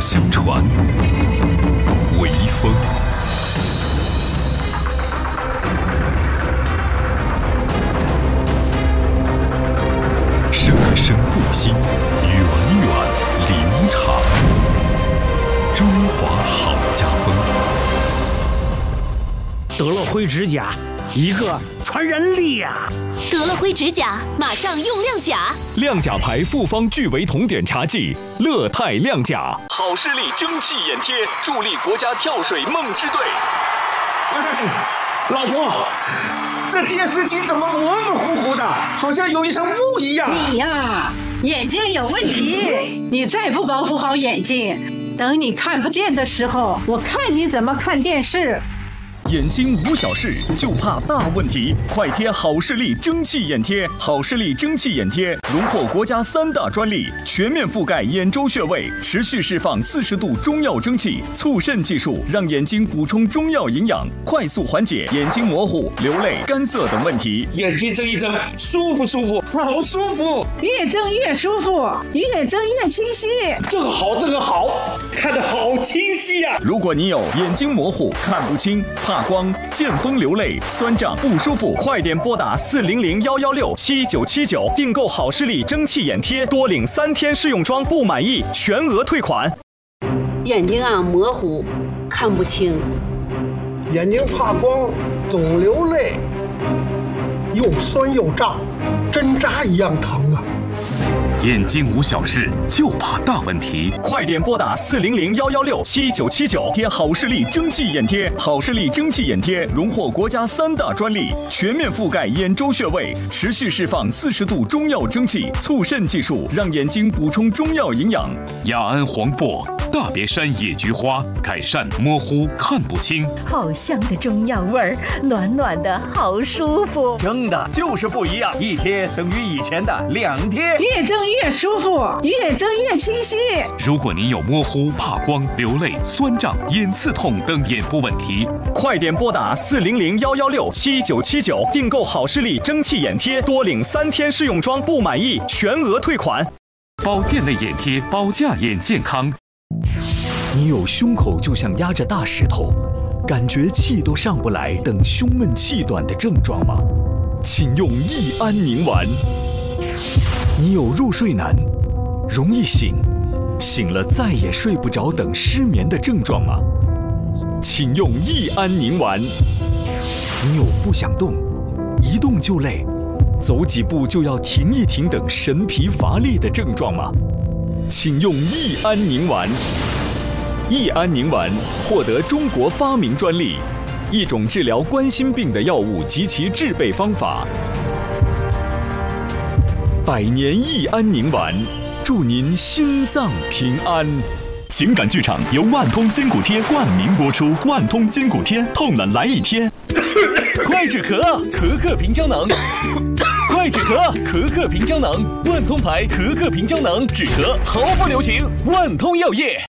相传，微风。生生不息，源远流长。中华好家风。 得了灰指甲，一个传染力啊！ 得了灰指甲，马上用亮甲。 亮甲牌复方聚维酮碘茶剂，乐泰亮甲。 好视力蒸汽眼贴，助力国家跳水梦之队。 老婆，这电视机怎么模模糊糊的，好像有一层雾一样？ 你呀，眼睛有问题，你再不保护好眼睛，等你看不见的时候，我看你怎么看电视。 眼睛无小事，就怕大问题。快贴好视力蒸汽眼贴！好视力蒸汽眼贴荣获国家3大专利，全面覆盖眼周穴位，持续释放40度中药蒸汽，促渗技术让眼睛补充中药营养，快速缓解眼睛模糊、流泪、干涩等问题。 眼睛睁一睁，舒不舒服？好舒服！ 越睁越舒服，越睁越清晰。 这个好，看得好清晰呀！ 如果你有眼睛模糊、看不清、怕光、见风流泪、酸胀不舒服，快点拨打400-116-7979订购好视力蒸汽眼贴，多领3天试用装，不满意全额退款。 眼睛模糊，看不清， 眼睛怕光，总流泪，又酸又胀，针扎一样疼啊！ 眼睛无小事，就怕大问题。快点拨打400-116-7979贴好视力蒸汽眼贴。好视力蒸汽眼贴荣获国家3大专利，全面覆盖眼周穴位，持续释放40度中药蒸汽，促渗技术让眼睛补充中药营养。雅安黄柏、大别山野菊花，改善模糊看不清。 好香的中药味儿，暖暖的好舒服。 蒸的就是不一样，一贴等于以前的2贴。 越睁越舒服，越睁越清晰。 如果您有模糊、怕光、流泪、酸胀、眼刺痛等眼部问题，快点拨打400-116-7979订购好视力蒸汽眼贴，多领3天试用装，不满意全额退款。保健类眼贴，保驾眼健康。你有胸口就像压着大石头，感觉气都上不来等胸闷气短的症状吗？请用益安宁丸。你有入睡难、容易醒了再也睡不着等失眠的症状吗？请用益安宁丸。你有不想动、一动就累、走几步就要停一停等神疲乏力的症状吗？请用益安宁丸。益安宁丸获得中国发明专利，一种治疗冠心病的药物及其制备方法。100年益安宁丸，祝您心脏平安。情感剧场由万通筋骨贴冠名播出，万通筋骨贴，痛了来一贴。 快止咳，咳咳平胶囊。快止咳，咳咳平胶囊。万通牌咳咳平胶囊，止咳毫不留情。万通药业。